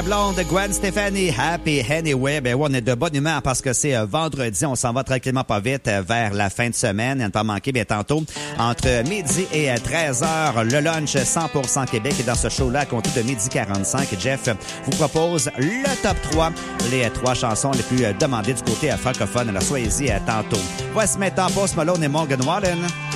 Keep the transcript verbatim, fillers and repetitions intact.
Blonde, Gwen Stefani, Happy Anyway. Ben ouais, on est de bonne humeur parce que c'est euh, vendredi. On s'en va tranquillement pas vite euh, vers la fin de semaine. À ne pas manquer, bien tantôt, entre midi et euh, treize heures, le lunch cent pour cent Québec. Et dans ce show-là, à compter de midi quarante-cinq, Jeff vous propose le top trois, les euh, trois chansons les plus euh, demandées du côté euh, francophone. Alors soyez-y euh, tantôt. Voici maintenant Post Malone et Morgan Wallen.